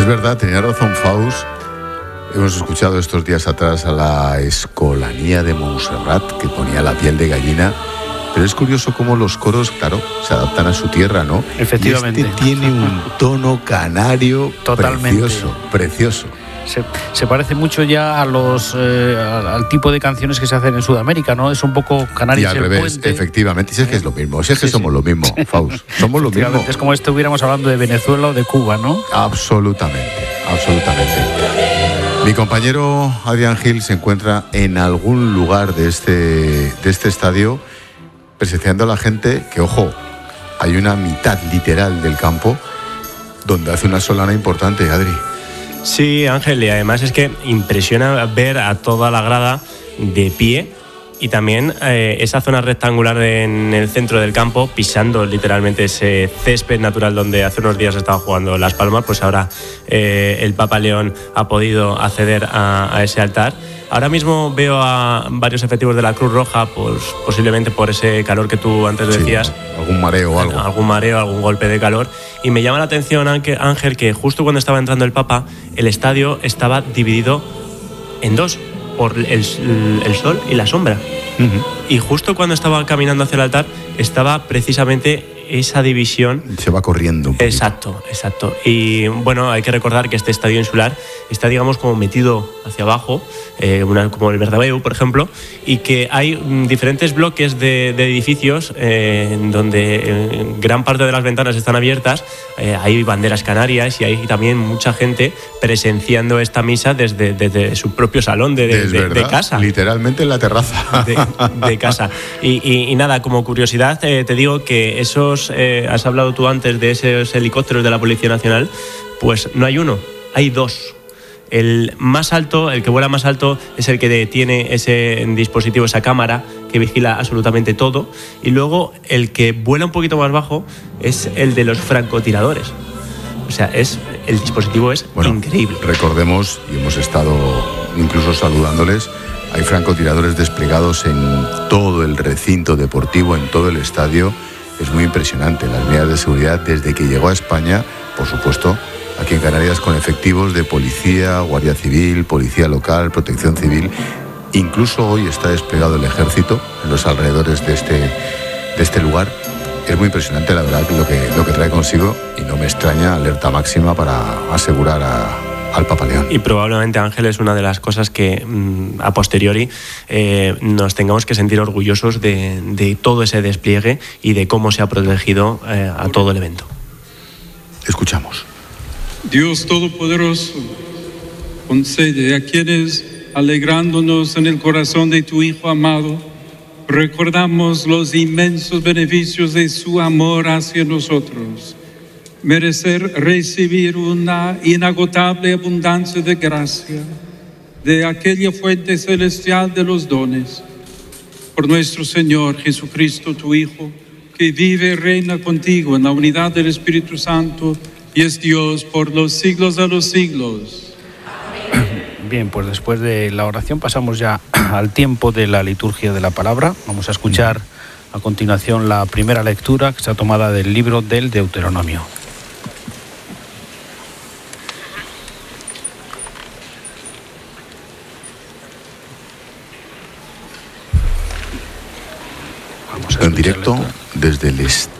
Es verdad, tenía razón Faust. Hemos escuchado estos días atrás a la Escolanía de Montserrat, que ponía la piel de gallina. Pero es curioso cómo los coros, claro, se adaptan a su tierra, ¿no? Efectivamente. Y este tiene un tono canario totalmente precioso. Se parece mucho ya a al tipo de canciones que se hacen en Sudamérica, ¿no? Es un poco Canarias. Y al revés, puente. Efectivamente. Si es que es lo mismo, si es que somos lo mismo, Faust. Somos lo mismo. Es como si estuviéramos hablando de Venezuela o de Cuba, ¿no? Absolutamente. Mi compañero Adrián Gil se encuentra en algún lugar de este estadio, presenciando a la gente que, ojo, hay una mitad literal del campo donde hace una solana importante, Adri. Sí, Ángel, y además es que impresiona ver a toda la grada de pie y también esa zona rectangular en el centro del campo, pisando literalmente ese césped natural donde hace unos días estaba jugando Las Palmas. Pues ahora el Papa León ha podido acceder a ese altar. Ahora mismo veo a varios efectivos de la Cruz Roja, pues posiblemente por ese calor que tú antes decías. Sí, algún mareo o algo. Algún golpe de calor. Y me llama la atención, Ángel, que justo cuando estaba entrando el Papa, el estadio estaba dividido en dos, por el sol y la sombra. Uh-huh. Y justo cuando estaba caminando hacia el altar, estaba precisamente esa división. Se va corriendo un poquito. Exacto. Y bueno, hay que recordar que este estadio insular está, digamos, como metido hacia abajo, como el Bernabéu, por ejemplo, y que hay diferentes bloques de edificios donde gran parte de las ventanas están abiertas. Hay banderas canarias y hay también mucha gente presenciando esta misa desde su propio salón de casa. Literalmente en la terraza. De casa. Y nada, como curiosidad, te digo que has hablado tú antes de esos helicópteros de la Policía Nacional, pues no hay uno, hay dos. El más alto, el que vuela más alto, es el que tiene ese dispositivo, esa cámara que vigila absolutamente todo, y luego el que vuela un poquito más bajo es el de los francotiradores. O sea, el dispositivo es increíble. Recordemos, y hemos estado incluso saludándoles, hay francotiradores desplegados en todo el recinto deportivo, en todo el estadio. Es muy impresionante las medidas de seguridad desde que llegó a España, por supuesto, aquí en Canarias, con efectivos de policía, guardia civil, policía local, protección civil. Incluso hoy está desplegado el ejército en los alrededores de este lugar. Es muy impresionante, la verdad, lo que trae consigo, y no me extraña, alerta máxima para asegurar al Papa León. Y probablemente, Ángel, es una de las cosas que a posteriori nos tengamos que sentir orgullosos de todo ese despliegue y de cómo se ha protegido a todo el evento. Escuchamos. Dios Todopoderoso, concede a quienes, alegrándonos en el corazón de tu Hijo amado, recordamos los inmensos beneficios de su amor hacia nosotros, merecer recibir una inagotable abundancia de gracia de aquella fuente celestial de los dones. Por nuestro Señor Jesucristo, tu Hijo, que vive y reina contigo en la unidad del Espíritu Santo y es Dios por los siglos de los siglos. Bien, pues después de la oración pasamos ya al tiempo de la liturgia de la palabra. Vamos a escuchar a continuación la primera lectura, que está tomada del libro del Deuteronomio. En directo desde el